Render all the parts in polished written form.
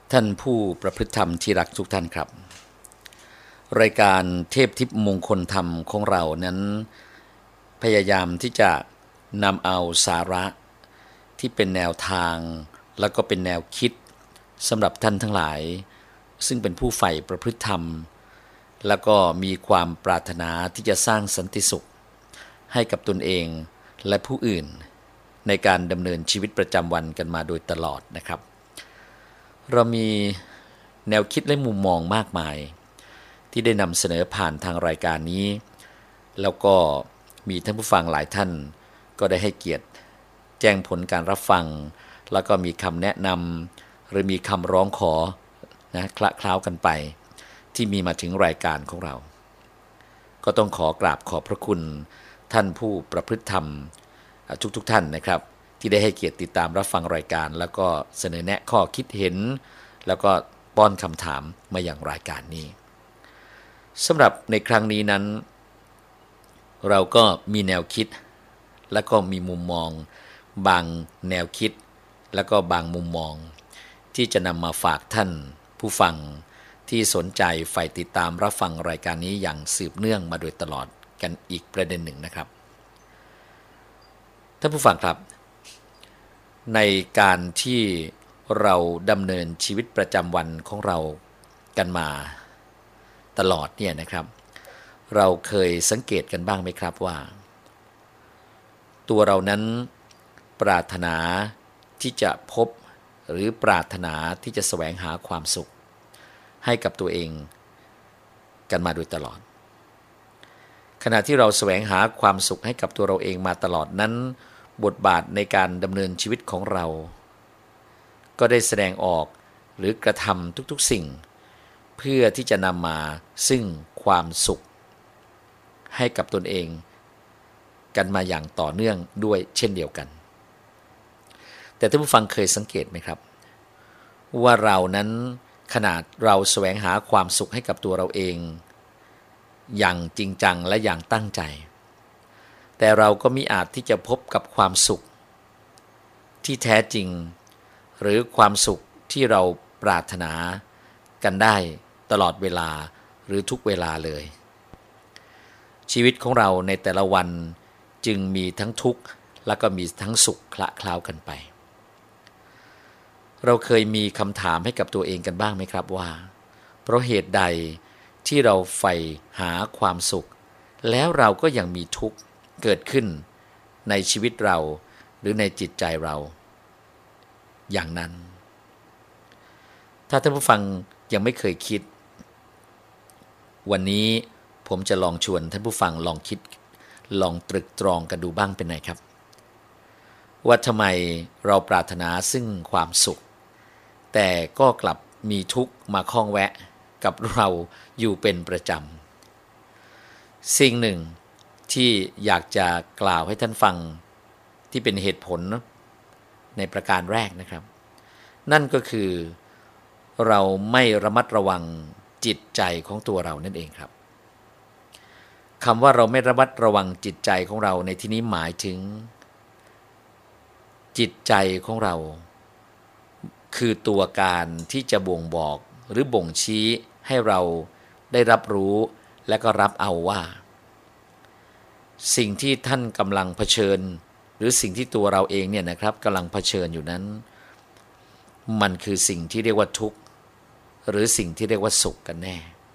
ท่านผู้ประพฤติธรรมที่รักทุกท่านครับรายการเทพทิพย์มงคลธรรมของเรานั้นพยายามที่จะนำเอาสาระที่เป็นแนวทางแล้วก็เป็นแนวคิดสำหรับท่านทั้งหลายซึ่งเป็นผู้ใฝ่ประพฤติธรรมแล้วก็มีความปรารถนาที่จะสร้างสันติสุขให้กับตนเองและผู้อื่นในการดำเนินชีวิตประจำวันกันมาโดยตลอดนะครับเรามีแนวคิดและมุมมองมากมายที่ได้นำเสนอผ่านทางรายการนี้แล้วก็มีท่านผู้ฟังหลายท่านก็ได้ให้เกียรติแจ้งผลการรับฟังแล้วก็มีคำแนะนำหรือมีคำร้องขอนะคละเคล้ากันไปที่มีมาถึงรายการของเราก็ต้องขอกราบขอบพระคุณท่านผู้ประพฤติธรรมทุกท่านนะครับที่ได้ให้เกียรติติดตามรับฟังรายการแล้วก็เสนอแนะข้อคิดเห็นแล้วก็ป้อนคำถามมาอย่างรายการนี้สำหรับในครั้งนี้นั้นเราก็มีแนวคิดแล้วก็มีมุมมองบางแนวคิดแล้วก็บางมุมมองที่จะนำมาฝากท่านผู้ฟังที่สนใจใฝ่ติดตามรับฟังรายการนี้อย่างสืบเนื่องมาโดยตลอดกันอีกประเด็นหนึ่งนะครับท่านผู้ฟังครับในการที่เราดำเนินชีวิตประจำวันของเรากันมาตลอดเนี่ยนะครับเราเคยสังเกตกันบ้างไหมครับว่าตัวเรานั้นปรารถนาที่จะพบหรือปรารถนาที่จะแสวงหาความสุขให้กับตัวเองกันมาโดยตลอดขณะที่เราแสวงหาความสุขให้กับตัวเราเองมาตลอดนั้นบทบาทในการดำเนินชีวิตของเราก็ได้แสดงออกหรือกระทำทุกๆสิ่งเพื่อที่จะนำมาซึ่งความสุขให้กับตนเองกันมาอย่างต่อเนื่องด้วยเช่นเดียวกันแต่ท่านผู้ฟังเคยสังเกตไหมครับว่าเรานั้นขนาดเราแสวงหาความสุขให้กับตัวเราเองอย่างจริงจังและอย่างตั้งใจแต่เราก็มิอาจที่จะพบกับความสุขที่แท้จริงหรือความสุขที่เราปรารถนากันได้ตลอดเวลาหรือทุกเวลาเลยชีวิตของเราในแต่ละวันจึงมีทั้งทุกข์และก็มีทั้งสุขคละเคล้ากันไปเราเคยมีคำถามให้กับตัวเองกันบ้างไหมครับว่าเพราะเหตุใดที่เราใฝ่หาความสุขแล้วเราก็ยังมีทุกข์เกิดขึ้นในชีวิตเราหรือในจิตใจเราอย่างนั้นถ้าท่านผู้ฟังยังไม่เคยคิดวันนี้ผมจะลองชวนท่านผู้ฟังลองคิดลองตรึกตรองกันดูบ้างเป็นไงครับว่าทำไมเราปรารถนาซึ่งความสุขแต่ก็กลับมีทุกข์มาข้องแวะกับเราอยู่เป็นประจำสิ่งหนึ่งที่อยากจะกล่าวให้ท่านฟังที่เป็นเหตุผลในประการแรกนะครับนั่นก็คือเราไม่ระมัดระวังจิตใจของตัวเรานั่นเองครับคำว่าเราไม่ระมัดระวังจิตใจของเราในที่นี้หมายถึงจิตใจของเราคือตัวการที่จะบ่งบอกหรือบ่งชี้ให้เราได้รับรู้และก็รับเอาว่าสิ่งที่ท่านกำลังเผชิญหรือสิ่งที่ตัวเราเองเนี่ยนะครับกำลังเผชิญอยู่นั้นมันคือสิ่งที่เรียกว่าทุกข์หรือสิ่งที่เรียกว่าสุขกันแน่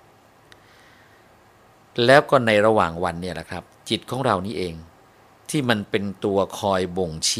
แล้วก็ในระหว่างวันเนี่ยแหละครับจิตของเรานี่เองที่มันเป็นตัวคอยบ่งชี้